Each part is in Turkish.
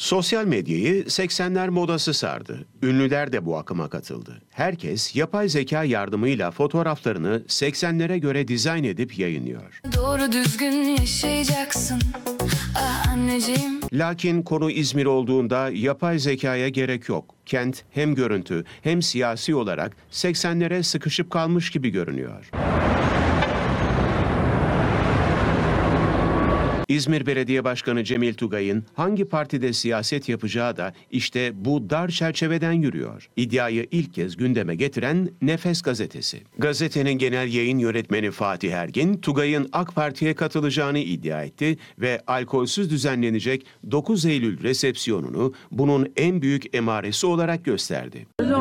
Sosyal medyayı 80'ler modası sardı. Ünlüler de bu akıma katıldı. Herkes yapay zeka yardımıyla fotoğraflarını 80'lere göre dizayn edip yayınlıyor. Doğru düzgün yaşayacaksın anneciğim. Lakin konu İzmir olduğunda yapay zekaya gerek yok. Kent hem görüntü hem siyasi olarak 80'lere sıkışıp kalmış gibi görünüyor. İzmir Belediye Başkanı Cemil Tugay'ın hangi partide siyaset yapacağı da işte bu dar çerçeveden yürüyor. İddiayı ilk kez gündeme getiren Nefes gazetesi. Gazetenin genel yayın yönetmeni Fatih Ergin, Tugay'ın AK Parti'ye katılacağını iddia etti ve alkolsüz düzenlenecek 9 Eylül resepsiyonunu bunun en büyük emaresi olarak gösterdi. Evet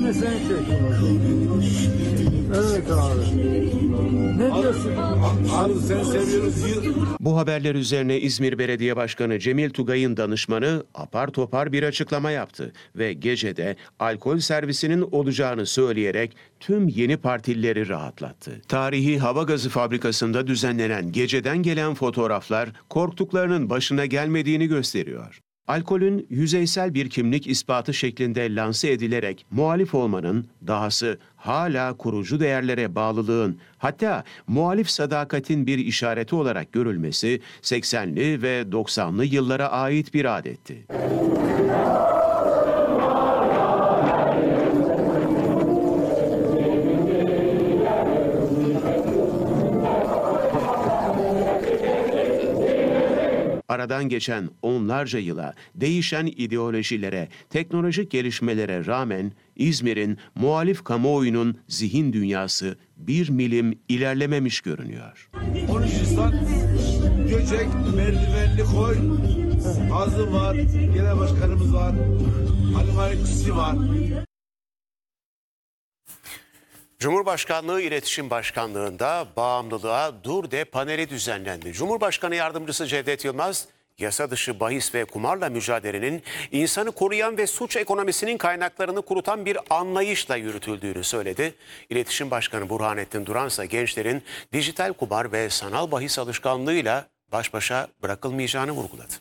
abi. Ne diyorsun? Abi seni seviyoruz. Bu haberler üzerine İzmir Belediye Başkanı Cemil Tugay'ın danışmanı apar topar bir açıklama yaptı ve gecede alkol servisinin olacağını söyleyerek tüm yeni partilileri rahatlattı. Tarihi hava gazı fabrikasında düzenlenen geceden gelen fotoğraflar korktuklarının başına gelmediğini gösteriyor. Alkolün yüzeysel bir kimlik ispatı şeklinde lanse edilerek muhalif olmanın, dahası hala kurucu değerlere bağlılığın, hatta muhalif sadakatin bir işareti olarak görülmesi 80'li ve 90'lı yıllara ait bir adetti. Aradan geçen onlarca yıla, değişen ideolojilere, teknolojik gelişmelere rağmen İzmir'in muhalif kamuoyunun zihin dünyası bir milim ilerlememiş görünüyor. Konuşursan göcek, merdivenli koy, azı var, genel başkanımız var, Halim var. Cumhurbaşkanlığı İletişim Başkanlığı'nda bağımlılığa dur de paneli düzenlendi. Cumhurbaşkanı Yardımcısı Cevdet Yılmaz, yasa dışı bahis ve kumarla mücadelenin insanı koruyan ve suç ekonomisinin kaynaklarını kurutan bir anlayışla yürütüldüğünü söyledi. İletişim Başkanı Burhanettin Duran ise gençlerin dijital kumar ve sanal bahis alışkanlığıyla baş başa bırakılmayacağını vurguladı.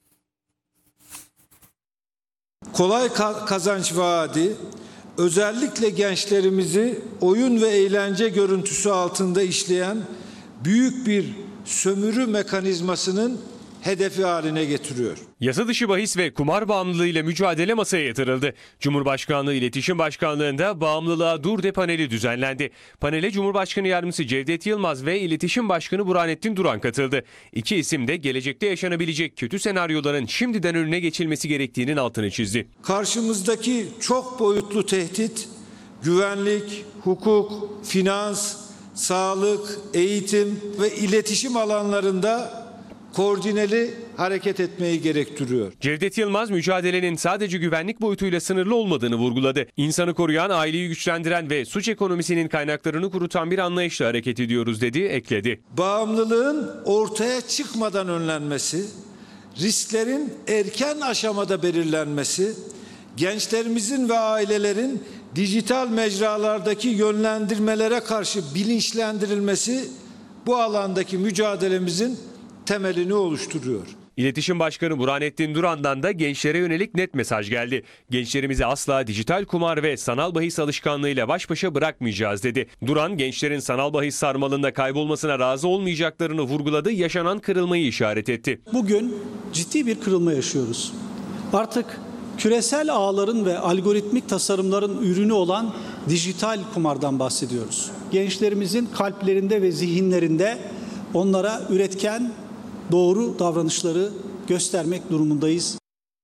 Kolay kazanç vaadi, özellikle gençlerimizi oyun ve eğlence görüntüsü altında işleyen büyük bir sömürü mekanizmasının hedefi haline getiriyor. Yasa dışı bahis ve kumar bağımlılığıyla mücadele masaya yatırıldı. Cumhurbaşkanlığı İletişim Başkanlığı'nda bağımlılığa dur de paneli düzenlendi. Panele Cumhurbaşkanı Yardımcısı Cevdet Yılmaz ve İletişim Başkanı Burhanettin Duran katıldı. İki isim de gelecekte yaşanabilecek kötü senaryoların şimdiden önüne geçilmesi gerektiğinin altını çizdi. Karşımızdaki çok boyutlu tehdit, güvenlik, hukuk, finans, sağlık, eğitim ve iletişim alanlarında koordineli hareket etmeyi gerektiriyor. Cevdet Yılmaz mücadelenin sadece güvenlik boyutuyla sınırlı olmadığını vurguladı. İnsanı koruyan, aileyi güçlendiren ve suç ekonomisinin kaynaklarını kurutan bir anlayışla hareket ediyoruz dedi, ekledi. Bağımlılığın ortaya çıkmadan önlenmesi, risklerin erken aşamada belirlenmesi, gençlerimizin ve ailelerin dijital mecralardaki yönlendirmelere karşı bilinçlendirilmesi bu alandaki mücadelemizin temelini oluşturuyor. İletişim Başkanı Burhanettin Duran'dan da gençlere yönelik net mesaj geldi. Gençlerimizi asla dijital kumar ve sanal bahis alışkanlığıyla baş başa bırakmayacağız dedi. Duran, gençlerin sanal bahis sarmalında kaybolmasına razı olmayacaklarını vurguladı, yaşanan kırılmayı işaret etti. Bugün ciddi bir kırılma yaşıyoruz. Artık küresel ağların ve algoritmik tasarımların ürünü olan dijital kumardan bahsediyoruz. Gençlerimizin kalplerinde ve zihinlerinde onlara üretken, doğru davranışları göstermek durumundayız.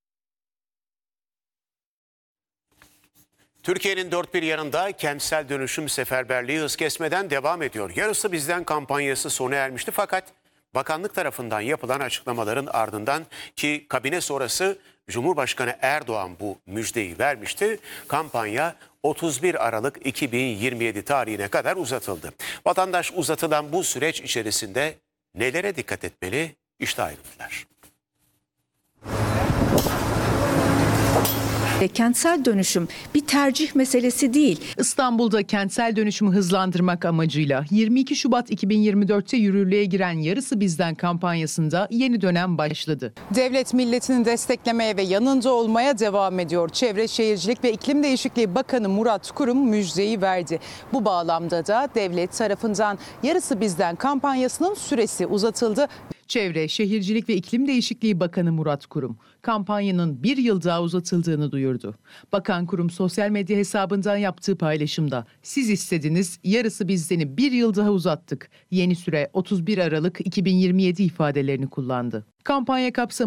Türkiye'nin dört bir yanında kentsel dönüşüm seferberliği hız kesmeden devam ediyor. Yarısı bizden kampanyası sona ermişti fakat bakanlık tarafından yapılan açıklamaların ardından ki kabine sonrası Cumhurbaşkanı Erdoğan bu müjdeyi vermişti. Kampanya 31 Aralık 2027 tarihine kadar uzatıldı. Vatandaş uzatılan bu süreç içerisinde nelere dikkat etmeli? İşte ayrıntılar. Kentsel dönüşüm bir tercih meselesi değil. İstanbul'da kentsel dönüşümü hızlandırmak amacıyla 22 Şubat 2024'te yürürlüğe giren Yarısı Bizden kampanyasında yeni dönem başladı. Devlet milletini desteklemeye ve yanında olmaya devam ediyor. Çevre, Şehircilik ve İklim Değişikliği Bakanı Murat Kurum müjdeyi verdi. Bu bağlamda da devlet tarafından Yarısı Bizden kampanyasının süresi uzatıldı. Çevre, Şehircilik ve İklim Değişikliği Bakanı Murat Kurum, kampanyanın bir yıl daha uzatıldığını duyurdu. Bakan Kurum sosyal medya hesabından yaptığı paylaşımda, "Siz istediniz, Yarısı Bizden'i bir yıl daha uzattık. Yeni süre 31 Aralık 2027 ifadelerini kullandı. Kampanya kapsamında